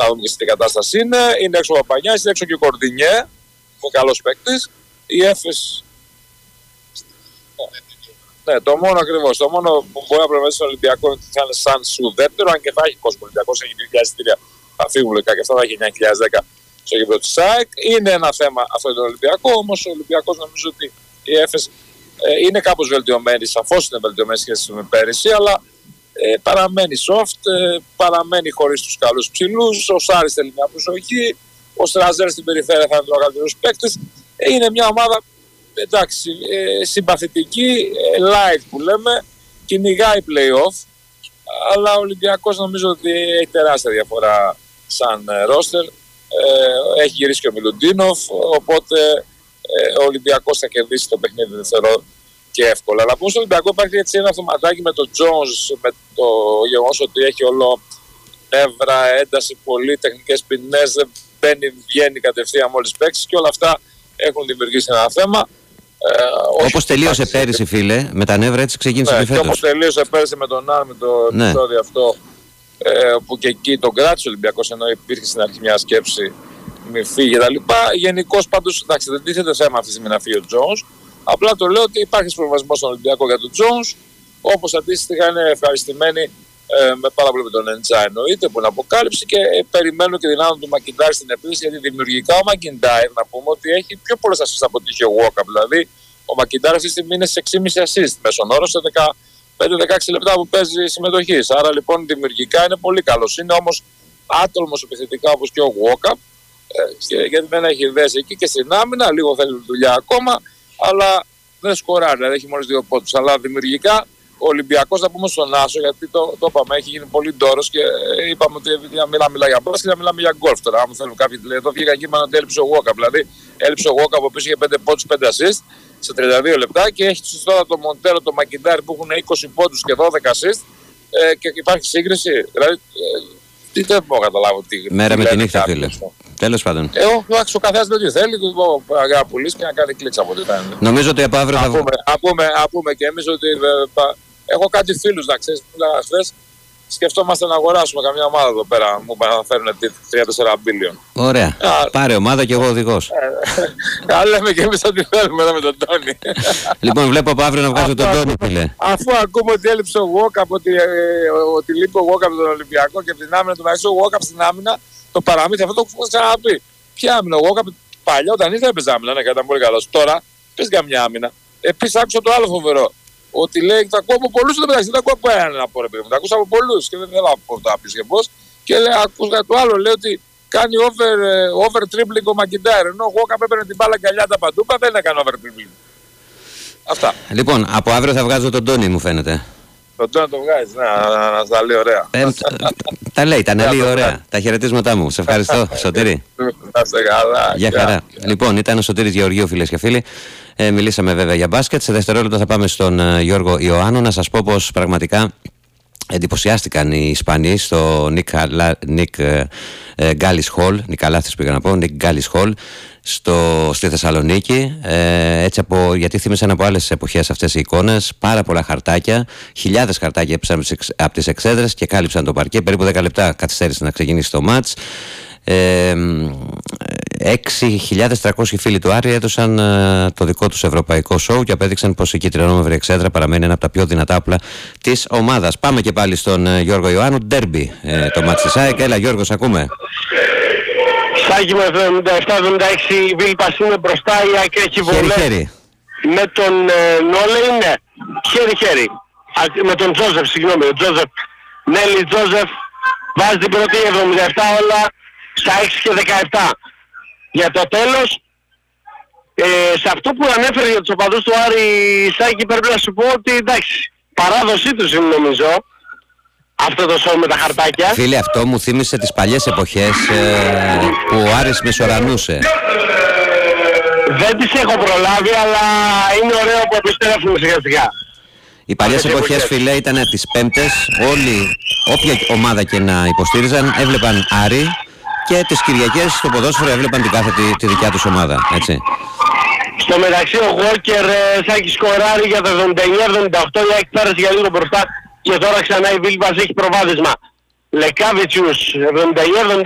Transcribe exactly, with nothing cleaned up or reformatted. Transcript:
να δούμε και σε τι κατάσταση είναι. Είναι έξω ο Παπανιάς, είναι έξω και ο Κορδινιέ, που είναι καλός παίκτης. Η Έφες. Ναι, το μόνο ακριβώς. Το μόνο που μπορεί να προβέσει στον Ολυμπιακό είναι ότι θα είναι σαν σου δεύτερο, αν και θα έχει κόσμο. Ο Ολυμπιακός έχει δύο χιλιάδες εισιτήρια. Θα φύγουν λογικά και αυτά θα έχει εννιά χιλιάδες δέκα στο γήπεδο της ΑΕΚ. Είναι ένα θέμα αυτό το Ολυμπιακό, όμως ο Ολυμπιακός νομίζω ότι η Έφες ε, είναι κάπως βελτιωμένη. Σαφώς είναι βελτιωμένη σχέση με πέρυσι, αλλά ε, παραμένει soft, ε, παραμένει χωρίς τους καλούς ψηλούς. Ο Σάρης θέλει μια προσοχή. Ο Στραζέρ στην περιφέρεια θα είναι ο καλύτερος παίκτης. Ε, είναι μια ομάδα. Εντάξει, ε, συμπαθητική, ε, live που λέμε, κυνηγάει play-off, αλλά ο Ολυμπιακός νομίζω ότι έχει τεράστια διαφορά σαν ε, ρόστερ. Ε, έχει γυρίσει και ο Μιλουντίνοφ, οπότε ε, ο Ολυμπιακός θα κερδίσει το παιχνίδι, δεν θεωρώ και εύκολα. Αλλά που στο Ολυμπιακό υπάρχει έτσι ένα αυτοματάκι με τον Jones, με το γεγονός ότι έχει όλο νεύρα, ένταση, πολύ τεχνικές ποινές, δεν μπαίνει, βγαίνει κατευθείαν μόλις παίξει και όλα αυτά έχουν δημιουργήσει ένα θέμα. Ε, όπως τελείωσε υπάρχει... πέρυσι, φίλε, με τα νεύρα έτσι ξεκίνησε ναι, και φέτος. Όπως τελείωσε πέρυσι με τον Άρ, με το ναι. επεισόδιο αυτό, ε, που και εκεί τον κράτησε ο Ολυμπιακός, ενώ υπήρχε στην αρχή μια σκέψη μη φύγει κτλ. Γενικώς πάντως, εντάξει, δεν τίθεται θέμα αυτή τη στιγμή να φύγει ο Jones. Απλά το λέω ότι υπάρχει προβασμός στον Ολυμπιακό για τον Jones, όπως αντίστοιχα είναι ευχαριστημένοι ε, με πάρα πολύ με τον Εντζά εννοείται, που είναι αποκάλυψη και ε, περιμένω και δυνάμουν του Μακιντάιρ στην επίθεση, γιατί δημιουργικά ο Μακιντάιρ να πούμε ότι έχει πιο πολλές assist από ότι είχε ο Walkup. Δηλαδή, ο Μακιντάιρ αυτή τη στιγμή είναι σε έξι κόμμα πέντε assist μέσον όρο σε δεκαπέντε με δεκαέξι λεπτά που παίζει συμμετοχή. Άρα λοιπόν δημιουργικά είναι πολύ καλός. Είναι όμως άτολμος επιθετικά όπως και ο Walkup, ε, γιατί δεν έχει ιδέες εκεί και στην άμυνα, λίγο θέλει δουλειά ακόμα, αλλά δεν σκοράρει, δηλαδή έχει μόλις δύο πόντους. Αλλά δημιουργικά ο Ολυμπιακός, θα πούμε στον Άσο, γιατί το, το είπαμε, έχει γίνει πολύ ντόρος και ε, είπαμε ότι μιλάμε μιλά για μπάσκετ και να μιλάμε για γκολφ τώρα. Αν θέλουν κάποιοι, εδώ βγήκα εκεί είπαν ότι έλειψε ο Walkup. Δηλαδή έλειψε ο Walkup ο οποίος είχε πέντε πόντους, πέντε assist σε τριάντα δύο λεπτά και έχει τώρα το Μοντέλο, το Μακιντάρ που έχουν είκοσι πόντους και δώδεκα assist ε, και υπάρχει σύγκριση. Δηλαδή, ε, τι δεν μπορώ να καταλάβω. Τι, Μέρα τι με τη νύχτα, φίλε. Τέλος πάντων. Ε, ο καθένας με τι θέλει, του να πουλήσει και να κάνει κλίτσα από ό,τι φαίνεται. Νομίζω ότι από αύριο θα βγούμε. Α πούμε και εμείς ότι. Ε, έχω κάτι φίλους να ξέρεις, που λέγανε χθες, σκεφτόμαστε να αγοράσουμε καμιά ομάδα εδώ πέρα. Μου είπαν να φέρουν τρία τέσσερα μπίλιον. Ωραία. Α, πάρε ομάδα και εγώ οδηγός. Α, λέμε και εμείς ό,τι θέλουμε εδώ με τον Τόνι. Λοιπόν, βλέπω από αύριο να βγάζω τον Τόνι, φίλε. Αφού ακούμε ότι έλειψε ο Walkup, ότι, ε, ότι λείπει ο Walkup από τον Ολυμπιακό και από την άμυνα, τουλάχιστον ο Walkup στην άμυνα, το παραμύθι αυτό το έχω ξαναπεί. Ποια άμυνα, ο Walkup παλιά όταν ήρθε έπαιζε άμυνα, ναι, ήταν πολύ καλός. Τώρα παίζει καμιά άμυνα. Επίσης άκουσα το άλλο φοβερό. Ότι λέει, τα ακούω από πολλούς, δεν τα ακούω από έναν από ρε παιδί μου, τα ακούσα από πολλούς και δεν θέλω να πω το άπεις και πώς. Και λέει, ακούσα το άλλο, λέει ότι κάνει over, over dribbling ο Μακιντάιρ, ενώ ο Walkup έπαιρνε την μπάλα αγκαλιά τα παντούπα, δεν έκανε over dribbling. Αυτά. Λοιπόν, από αύριο θα βγάζω τον Τόνι, μου φαίνεται. Τον Τόνι το βγάζεις, ναι, να τα λέει ωραία. Ε, τα λέει, τα λέει ωραία. Τα χαιρετίσματά μου. Σε ευχαριστώ, Σωτήρη. Να είστε καλά. Για χαρά. Λοιπόν, ήταν ο Σωτήρης Γεωργίου, φίλες και φίλοι. Ε, μιλήσαμε βέβαια για μπάσκετ. Σε δευτερόλεπτα θα πάμε στον uh, Γιώργο Ιωάννου. Να σας πω πως πραγματικά εντυπωσιάστηκαν οι Ισπανοί στο Νικ Γκάλις Χολ. Νικαλάθης πήγα να πω. Νικ Γκάλις Χολ στη Θεσσαλονίκη. Ε, έτσι από, γιατί θύμισαν από άλλες εποχές αυτές οι εικόνες. Πάρα πολλά χαρτάκια. Χιλιάδες χαρτάκια έπεσαν από τις εξέδρες και κάλυψαν το παρκέ. Περίπου δέκα λεπτά καθυστέρησε να ξεκινήσει το μάτς. Ε, έξι χιλιάδες τριακόσιοι φίλοι του Άρη έδωσαν ε, το δικό τους ευρωπαϊκό σοου και απέδειξαν πως η κυτρινόμαυρη εξέδρα παραμένει ένα από τα πιο δυνατά όπλα της ομάδας. Πάμε και πάλι στον ε, Γιώργο Ιωάννου. Ντέρμπι ε, το μάτς της ΑΕΚ. Έλα Γιώργο, ακούμε. Σάκη με εβδομήντα επτά εβδομήντα έξι η Βίλπας είναι μπροστά, η ΑΕΚ έχει βολές. Με τον ε, Νόλε είναι χέρι-χέρι. Με τον Τζόζεφ, συγγνώμη, ο Τζόζεφ. Νέλη Τζόζεφ βάζει την πρώτη εβδομήντα επτά όλα στα έξι και δεκαεπτά. Για το τέλος, ε, σε αυτό που ανέφερε για τους οπαδούς του Άρη Σάκη, πρέπει να σου πω ότι εντάξει, παράδοσή τους είναι νομίζω αυτό το σώμα με τα χαρτάκια. Φίλε, αυτό μου θύμισε τις παλιές εποχές ε, που ο Άρης μεσορανούσε. Δεν τις έχω προλάβει, αλλά είναι ωραίο που επιστρέφουμε σιγά σιγά. Οι παλιές εποχές, φίλε, ήταν τις Πέμπτες. Όλοι, όποια ομάδα και να υποστήριζαν, έβλεπαν Άρη και τις Κυριακές στο ποδόσφαιρο έβλεπαν την κάθε τη, τη δικιά τους ομάδα, έτσι. Στο μεταξύ ο Γόκερ Σάκη σκοράρει για το εβδομήντα εννιά εβδομήντα οκτώ, η ΑΕΚ πέρασε για λίγο μπροστά και τώρα ξανά η Βίλπας έχει προβάδισμα. Λεκάβιτσιους εβδομήντα εννιά εβδομήντα